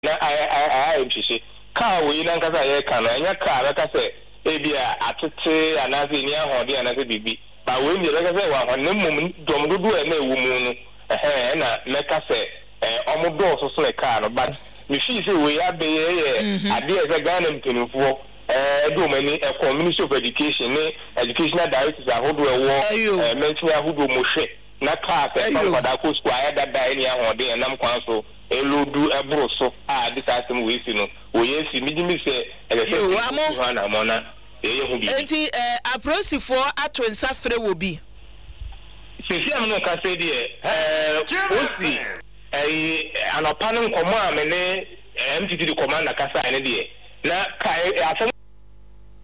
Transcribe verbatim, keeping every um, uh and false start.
na I I I car we nan kasa ye kan anya car na kasa e bia atete anaze ni ahode anaze bibi ba we ni be kasa wa honem mum dom dodo e na ewu mu no eh na me kasa eh omodo so so e car no but me feel say we abe ye ade e se Ghana mpenufo eh do mani e Ministry of Education ne educational directors ahodo e wo eh mention ahodo mo hwe na car pe pa kwada ko school ayada da ni ahode nam kwan so elodu ebroso a this asem we see no we yes midimi say e be say na mona e ye hu bi enti eh aprosifo ato nsafre wo bi sisi am no ka say de eh osi eh anopa no nkomo a me ne M T T commander kasa ne de na kai asem